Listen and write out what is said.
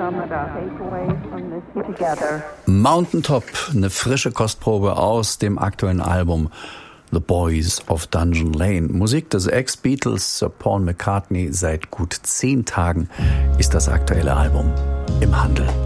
Mountaintop, eine frische Kostprobe aus dem aktuellen Album The Boys of Dungeon Lane. Musik des Ex-Beatles Sir Paul McCartney. Seit gut 10 Tagen ist das aktuelle Album im Handel.